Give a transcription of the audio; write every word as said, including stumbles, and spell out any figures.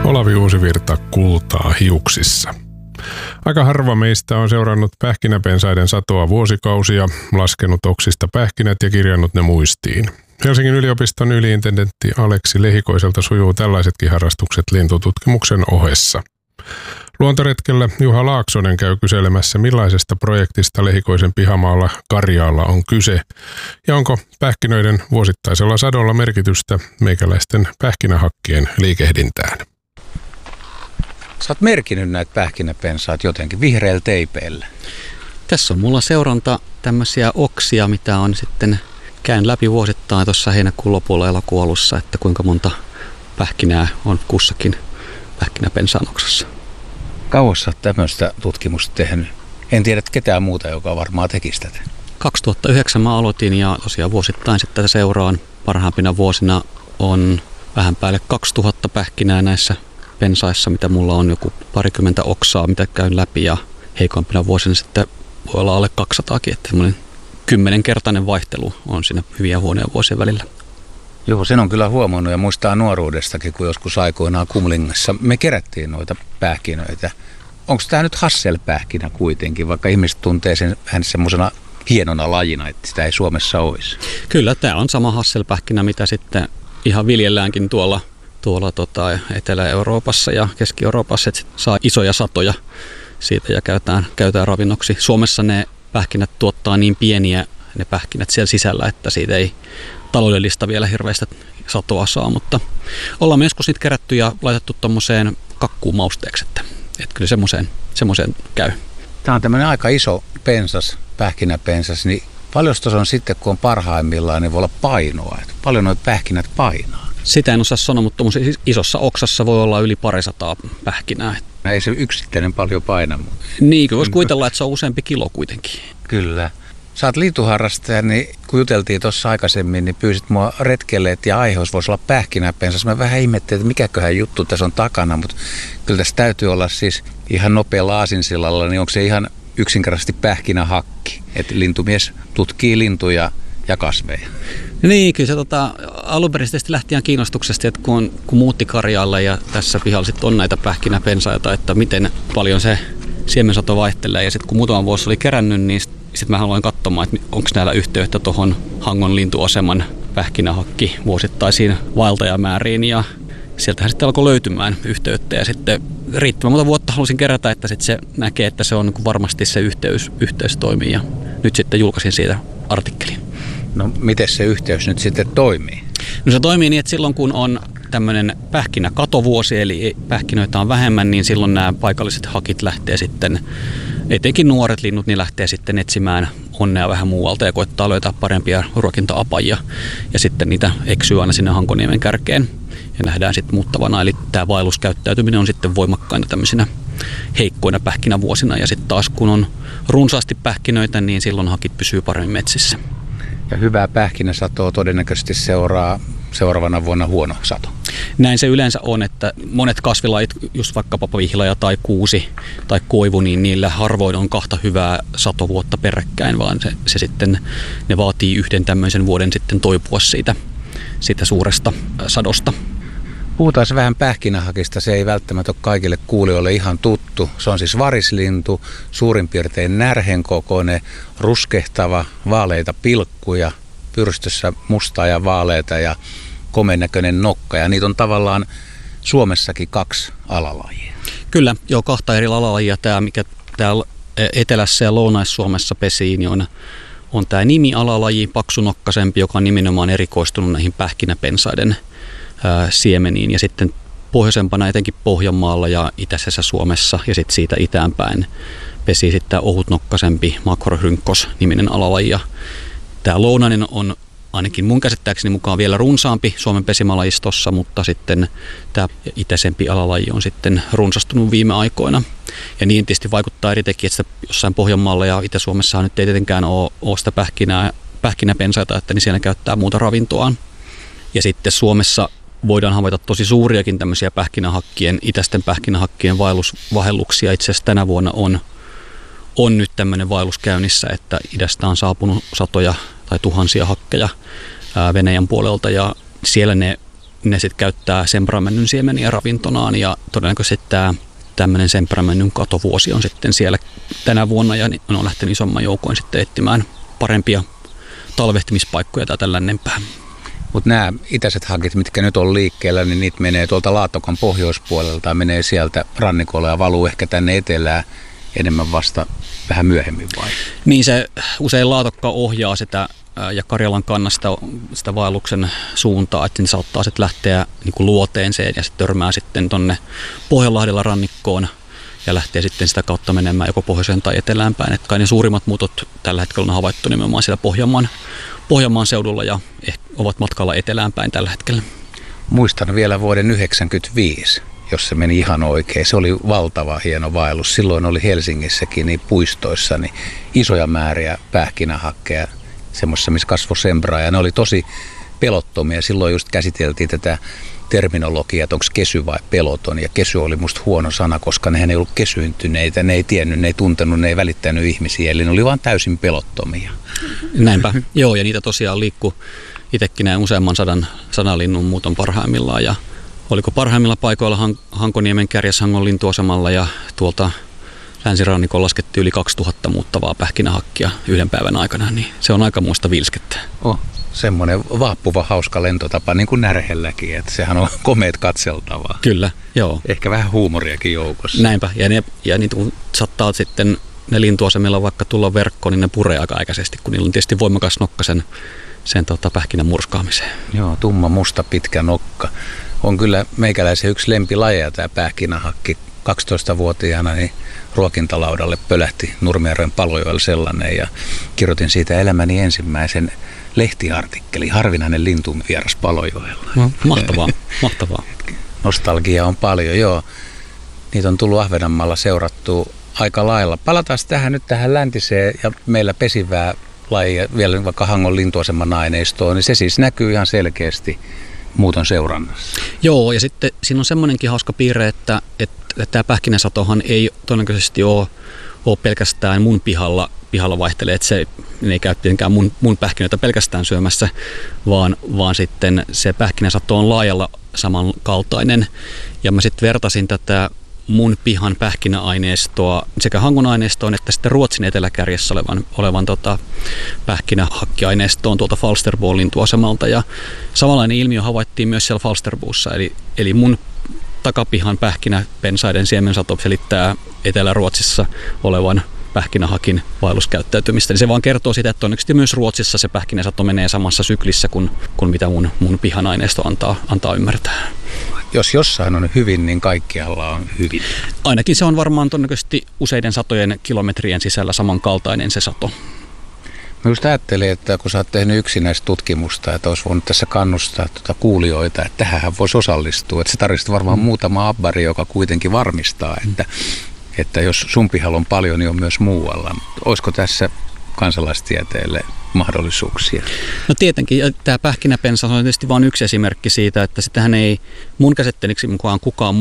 Olavi Uusivirta, kultaa hiuksissa. Aika harva meistä on seurannut pähkinäpensaiden satoa vuosikausia, laskenut oksista pähkinät ja kirjannut ne muistiin. Helsingin yliopiston yliintendentti Aleksi Lehikoiselta sujuu tällaisetkin harrastukset lintututkimuksen ohessa. Luontoretkellä Juha Laaksonen käy kyselemässä, millaisesta projektista Lehikoisen pihamaalla Karjaalla on kyse ja onko pähkinöiden vuosittaisella sadolla merkitystä meikäläisten pähkinähakkien liikehdintään. Sä oot merkinnyt näitä pähkinäpensaat jotenkin vihreällä teipeillä. Tässä on mulla seuranta tämmöisiä oksia, mitä on sitten käyn läpi vuosittain tuossa heinäkuun lopulla elokuun alussa, että kuinka monta pähkinää on kussakin pähkinäpensaan oksassa. Kauas sä oot tämmöistä tutkimusta tehnyt? En tiedä ketään muuta, joka varmaan tekisi tätä. kaksituhattayhdeksän mä aloitin ja tosiaan vuosittain sitten tätä seuraan. Parhaimpina vuosina on vähän päälle kaksituhatta pähkinää näissä pensaissa, mitä mulla on joku parikymmentä oksaa, mitä käyn läpi, ja heikoimpina vuosina sitten voi olla alle kaksisataakin, että semmoinen kymmenenkertainen vaihtelu on siinä hyviä huonoja vuosien välillä. Joo, sen on kyllä huomannut ja muistaa nuoruudestakin, kun joskus aikoinaan Kumlingassa me kerättiin noita pähkinöitä. Onko tämä nyt hasselpähkinä kuitenkin, vaikka ihmiset tuntee sen vähän semmoisena hienona lajina, että sitä ei Suomessa olisi? Kyllä, tämä on sama hasselpähkinä, mitä sitten ihan viljelläänkin tuolla, tuolla tota Etelä-Euroopassa ja Keski-Euroopassa, että saa isoja satoja siitä ja käytetään, käytetään ravinnoksi. Suomessa ne pähkinät tuottaa niin pieniä ne pähkinät siellä sisällä, että siitä ei taloudellista vielä hirveästä satoa saa, mutta ollaan me joskus niitä kerätty ja laitettu tommoseen kakkuun mausteeksi, että, että kyllä semmoiseen, semmoiseen käy. Tämä on tämmöinen aika iso pensas, pähkinäpensas, niin paljon tuossa on sitten, kun on parhaimmillaan, niin voi olla painoa, että paljon nuo pähkinät painaa. Sitä en osaa sanoa, mutta isossa oksassa voi olla yli parisataa pähkinää. Ei se yksittäinen paljon paina. Mutta niin, kyllä voisi kuvitella, että se on useampi kilo kuitenkin. Kyllä. Sä oot lintuharrastaja, niin kun juteltiin tuossa aikaisemmin, niin pyysit mua retkelle, että ja aiheus voisi olla pähkinäpensas. Mä vähän ihmettelin, että mikäköhän juttu tässä on takana, mutta kyllä tässä täytyy olla siis ihan nopealla aasinsillalla, niin onko se ihan yksinkertaisesti pähkinähakki, että lintumies tutkii lintuja ja kasveja. Niin, kyllä se tota, alunperäisesti lähti ihan kiinnostuksesta, että kun, kun muutti Karjaalle ja tässä pihalla sitten on näitä pähkinäpensaita, että miten paljon se siemensato vaihtelee. Ja sitten kun muutaman vuosi oli kerännyt, niin sitten mä aloin katsomaan, että onko näillä yhteyttä tuohon Hangon lintuaseman pähkinähakki vuosittaisiin vaeltajamääriin. Ja sieltähän sitten alkoi löytymään yhteyttä ja sitten riittävän monta vuotta halusin kerätä, että sitten se näkee, että se on niin varmasti se yhteys, yhteys toimii. Ja nyt sitten julkaisin siitä artikkelin. No miten se yhteys nyt sitten toimii? No se toimii niin, että silloin kun on tämmöinen pähkinäkatovuosi, eli pähkinöitä on vähemmän, niin silloin nämä paikalliset hakit lähtee sitten, etenkin nuoret linnut, niin lähtee sitten etsimään onnea vähän muualta ja koittaa löytää parempia ruokinta-apajia. Ja sitten niitä eksyy aina sinne Hankoniemen kärkeen ja nähdään sitten muuttavana. Eli tämä vaelluskäyttäytyminen on sitten voimakkaina tämmöisinä heikkoina pähkinävuosina. Ja sitten taas kun on runsaasti pähkinöitä, niin silloin hakit pysyy paremmin metsissä. Ja hyvää pähkinäsatoa todennäköisesti seuraa seuraavana vuonna huono sato. Näin se yleensä on, että monet kasvilajit, just vaikkapa vihlaja tai kuusi tai koivu, niin niillä harvoin on kahta hyvää satovuotta peräkkäin, vaan se, se sitten, ne vaatii yhden tämmöisen vuoden sitten toipua siitä, siitä suuresta sadosta. Puhutaan vähän pähkinähakista, se ei välttämättä ole kaikille kuulijoille ihan tuttu. Se on siis varislintu, suurin piirtein närhen kokoinen, ruskehtava, vaaleita pilkkuja, pyrstössä mustaa ja vaaleita ja komennäköinen nokka. Ja niitä on tavallaan Suomessakin kaksi alalajia. Kyllä, joo, kahta eri alalajia. Tämä, mikä täällä Etelässä ja Lounais-Suomessa pesii, niin on, on tämä nimialalaji, paksunokkaisempi, joka on nimenomaan erikoistunut näihin pähkinäpensaiden ää, siemeniin. Ja sitten pohjoisempana etenkin Pohjanmaalla ja itäisessä Suomessa ja sitten siitä itäänpäin pesii sitten tämä ohutnokkaisempi makrohrynkos-niminen alalaji. Ja tämä lounainen on ainakin mun käsittääkseni mukaan vielä runsaampi Suomen pesimälajistossa, mutta sitten tämä itäisempi alalaji on sitten runsastunut viime aikoina. Ja niin tietysti vaikuttaa eri tekijät, että jossain Pohjanmaalla ja Itä-Suomessa nyt ei tietenkään ole, ole sitä pähkinää, pähkinäpensaita, että niin siellä käyttää muuta ravintoaan. Ja sitten Suomessa voidaan havaita tosi suuriakin tämmöisiä pähkinähakkien, itäisten pähkinähakkien vaellusvahelluksia. Itse asiassa tänä vuonna on, on nyt tämmöinen vaellus käynnissä, että idästä on saapunut satoja tai tuhansia hakkeja ää, Venäjän puolelta ja siellä ne ne sitten käyttää sempramännyn siemeniä ravintonaan ja todennäköisesti tämä tämmöinen sempramännyn katovuosi on sitten siellä tänä vuonna ja ne on lähtenyt isomman joukoin sitten etsimään parempia talvehtimispaikkoja tätä lännempää. Mutta nämä itäiset hakit, mitkä nyt on liikkeellä, niin niitä menee tuolta Laatokan pohjoispuolelta ja menee sieltä rannikolla ja valuu ehkä tänne etelään enemmän vasta vähän myöhemmin vai? Niin se usein Laatokka ohjaa sitä ja Karjalan kannasta sitä vaelluksen suuntaa, että ne saattaa sitten lähteä niin kuin luoteenseen ja sitten törmää sitten tuonne Pohjanlahdella rannikkoon ja lähtee sitten sitä kautta menemään joko pohjoiseen tai etelään päin. Että kai ne suurimmat muutot tällä hetkellä on havaittu nimenomaan siellä Pohjanmaan, Pohjanmaan seudulla ja ehkä ovat matkalla etelään päin tällä hetkellä. Muistan vielä vuoden yhdeksänkymmentäviisi, jos se meni ihan oikein. Se oli valtava hieno vaellus. Silloin oli Helsingissäkin niin puistoissa niin isoja määriä pähkinähakkeja, semmoisessa, missä kasvoi sembraa, ja ne oli tosi pelottomia. Silloin just käsiteltiin tätä terminologiaa, että onko kesy vai peloton, ja kesy oli musta huono sana, koska nehän ei ollut kesyyntyneitä, ne ei tiennyt, ne ei tuntenut, ne ei välittänyt ihmisiä, eli ne oli vaan täysin pelottomia. Näinpä, joo, ja niitä tosiaan liikkuu itsekin näin useamman sadan, sadan linnun muuton parhaimmillaan, ja oliko parhaimmilla paikoilla Han- Hankoniemen kärjessä Hangon lintuasemalla, ja tuolta länsirannikolla laskettiin yli kaksituhatta muuttavaa pähkinähakkia yhden päivän aikana, niin se on aika muista vilskettä. Oh, semmoinen vaappuva hauska lentotapa, niin kuin Närhelläkin, että sehän on komeet katseltavaa. Kyllä, joo. Ehkä vähän huumoriakin joukossa. Näinpä, ja, ne, ja niitä saattaa sitten ne lintuasemilla vaikka tulla verkkoon, niin ne puree aika aikaisesti, kun niillä on tietysti voimakas nokka sen, sen tota, pähkinän murskaamiseen. Joo, tumma, musta, pitkä nokka. On kyllä meikäläisen yksi lempilajeja tämä pähkinähakki. kaksitoistavuotiaana niin ruokintalaudalle pölähti Nurmijärven Palojoella sellainen ja kirjoitin siitä elämäni ensimmäisen lehtiartikkeli, harvinainen lintu vieras Palojoella. No, mahtavaa, mahtavaa. Nostalgia on paljon, joo. Niitä on tullut Ahvenanmaalla seurattua aika lailla. Palataan tähän nyt tähän läntiseen ja meillä pesivää lajia, vielä vaikka Hangon lintuaseman aineistoon, niin se siis näkyy ihan selkeästi muuton seurannassa. Joo, ja sitten siinä on semmoinenkin hauska piirre, että, että tämä pähkinäsatohan ei todennäköisesti ole, ole pelkästään mun pihalla, pihalla vaihtelee, että se ne ei käy tietenkään mun, mun pähkinöitä pelkästään syömässä, vaan, vaan sitten se pähkinäsato on laajalla samankaltainen. Ja mä sitten vertasin tätä mun pihan pähkinäaineistoa sekä Hangon aineistoon että sitten Ruotsin eteläkärjessä olevan, olevan tota, pähkinähakkiaineistoon tuolta Falsterboon lintuasemalta. Ja samanlainen ilmiö havaittiin myös siellä Falsterbuussa, eli, eli mun takapihan pähkinäpensaiden siemensato selittää Etelä-Ruotsissa olevan pähkinähakin vaelluskäyttäytymistä. Eli se vaan kertoo sitä, että todennäköisesti myös Ruotsissa se pähkinäsato menee samassa syklissä kuin, kuin mitä mun, mun pihan aineisto antaa, antaa ymmärtää. Jos jossain on hyvin, niin kaikkialla on hyvin. Ainakin se on varmaan todennäköisesti useiden satojen kilometrien sisällä samankaltainen se sato. Mä just ajattelin, että kun sä oot tehnyt yksinäistä tutkimusta, että olisi voinut tässä kannustaa tuota kuulijoita, että tähän voisi osallistua. Että se tarvitsisi varmaan mm. muutama abbari, joka kuitenkin varmistaa, että, että jos sun pihalla on paljon, niin on myös muualla. Olisiko tässä kansalaistieteelle mahdollisuuksia? No tietenkin, tämä pähkinäpensa on tietysti vain yksi esimerkki siitä, että sitähän ei mun käsitteliksi mukaan kukaan